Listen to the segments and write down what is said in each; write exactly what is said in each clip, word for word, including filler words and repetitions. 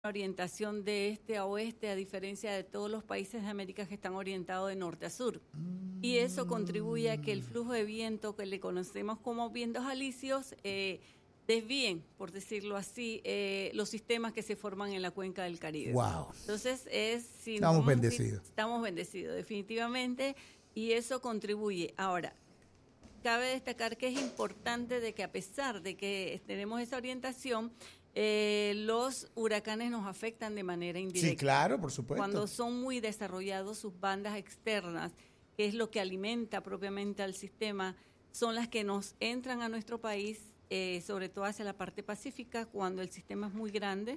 orientación de este a oeste, a diferencia de todos los países de América que están orientados de norte a sur. Y eso contribuye a que el flujo de viento, que le conocemos como vientos alisios, eh, desvíen, por decirlo así, eh, los sistemas que se forman en la cuenca del Caribe. Wow. Entonces, es, si estamos no, bendecidos. Estamos bendecidos, definitivamente, y eso contribuye. Ahora, cabe destacar que es importante de que a pesar de que tenemos esa orientación, Eh, los huracanes nos afectan de manera indirecta. Sí, claro, por supuesto. Cuando son muy desarrollados sus bandas externas, que es lo que alimenta propiamente al sistema, son las que nos entran a nuestro país, eh, sobre todo hacia la parte pacífica, cuando el sistema es muy grande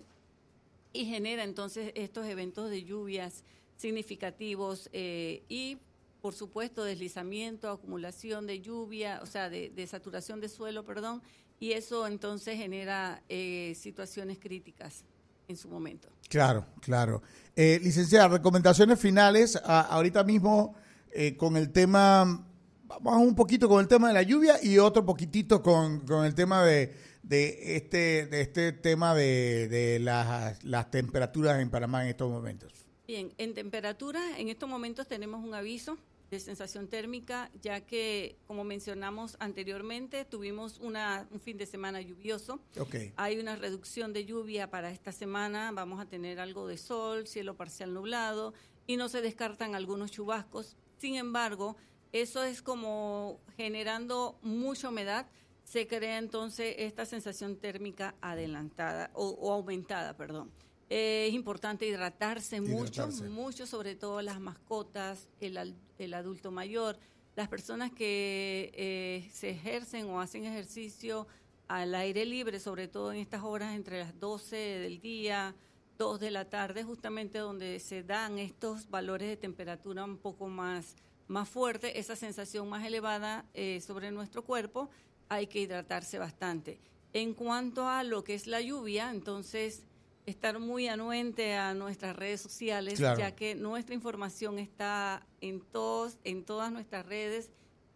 y genera entonces estos eventos de lluvias significativos eh, y, por supuesto, deslizamiento, acumulación de lluvia, o sea, de, de saturación de suelo, perdón, y eso entonces genera eh, situaciones críticas en su momento. Claro, claro. Eh, licenciada, recomendaciones finales, a, ahorita mismo eh, con el tema, vamos un poquito con el tema de la lluvia y otro poquitito con, con el tema de, de, este, de este tema de, de las, las temperaturas en Panamá en estos momentos. Bien, en temperatura, en estos momentos tenemos un aviso de sensación térmica, ya que, como mencionamos anteriormente, tuvimos una, un fin de semana lluvioso. Okay. Hay una reducción de lluvia para esta semana, vamos a tener algo de sol, cielo parcial nublado, y no se descartan algunos chubascos. Sin embargo, eso es como generando mucha humedad, se crea entonces esta sensación térmica adelantada, o, o aumentada, perdón. Eh, es importante hidratarse, hidratarse mucho, mucho, sobre todo las mascotas, el, el adulto mayor, las personas que eh, se ejercen o hacen ejercicio al aire libre, sobre todo en estas horas entre las doce del día, dos de la tarde, justamente donde se dan estos valores de temperatura un poco más, más fuerte, esa sensación más elevada eh, sobre nuestro cuerpo, hay que hidratarse bastante. En cuanto a lo que es la lluvia, entonces estar muy anuente a nuestras redes sociales, claro, ya que nuestra información está en todos, en todas nuestras redes,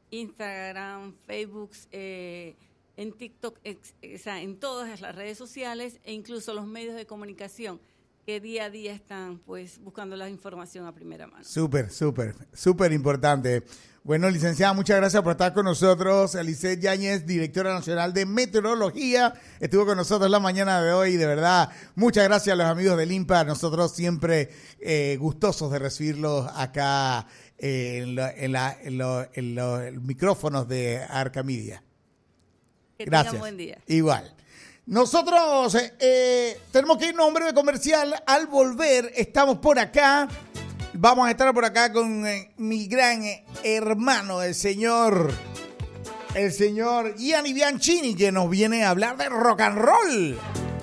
Instagram, Facebook, eh, en TikTok, ex, o sea, en todas las redes sociales e incluso los medios de comunicación que día a día están pues buscando la información a primera mano. Súper, súper, súper importante. Bueno, licenciada, muchas gracias por estar con nosotros. Lisette Yáñez, directora nacional de meteorología, estuvo con nosotros la mañana de hoy. De verdad, muchas gracias a los amigos del INPA. Nosotros siempre eh, gustosos de recibirlos acá eh, en, la, en, la, en, lo, en los micrófonos de Arca Media. Que gracias. tengan buen día. Igual. Nosotros eh, tenemos que irnos a un breve comercial. Al volver, estamos por acá. Vamos a estar por acá con eh, mi gran eh, hermano, el señor, el señor Gianni Bianchini, que nos viene a hablar de rock and roll.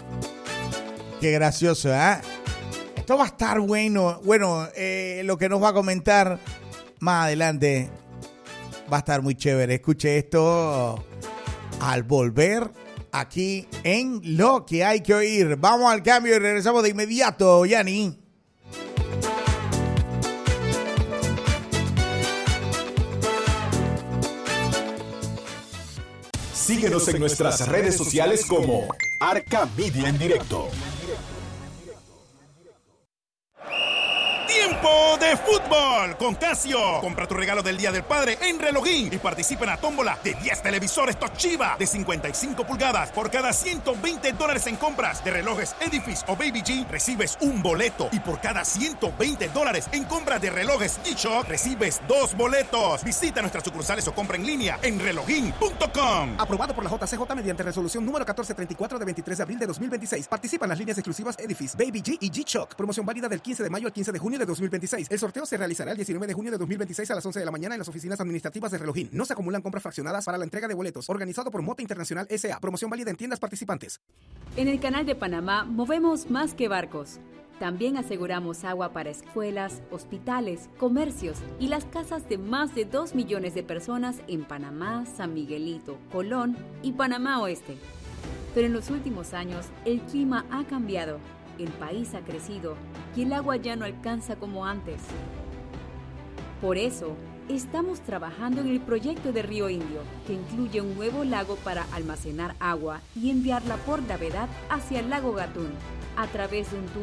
Qué gracioso, ¿eh? Esto va a estar bueno. Bueno, eh, lo que nos va a comentar más adelante va a estar muy chévere. Escuche esto al volver aquí en Lo que hay que oír. Vamos al cambio y regresamos de inmediato, Gianni. Síguenos en nuestras redes sociales como Arca Media en Directo. ¡Tiempo de fútbol con Casio! Compra tu regalo del Día del Padre en Relojín y participa en la tómbola de diez televisores Toshiba de cincuenta y cinco pulgadas. Por cada ciento veinte dólares en compras de relojes Edifice o Baby G, recibes un boleto. Y por cada ciento veinte dólares en compras de relojes G-Shock, recibes dos boletos. Visita nuestras sucursales o compra en línea en relojín punto com. Aprobado por la J C J mediante resolución número catorce treinta y cuatro de veintitrés de abril de dos mil veintiséis. Participan las líneas exclusivas Edifice, Baby G y G-Shock. Promoción válida del quince de mayo al quince de junio de dos mil veintiséis. El sorteo se realizará el diecinueve de junio de dos mil veintiséis a las once de la mañana en las oficinas administrativas de Relojín. No se acumulan compras fraccionadas para la entrega de boletos. Organizado por Mota Internacional S A. Promoción válida en tiendas participantes. En el Canal de Panamá movemos más que barcos. También aseguramos agua para escuelas, hospitales, comercios y las casas de más de dos millones de personas en Panamá, San Miguelito, Colón y Panamá Oeste. Pero en los últimos años el clima ha cambiado. El país ha crecido y el agua ya no alcanza como antes. Por eso, Estamos trabajando en el proyecto de Río Indio, que incluye un nuevo lago para almacenar agua y enviarla por gravedad hacia el lago Gatún, a través de un túnel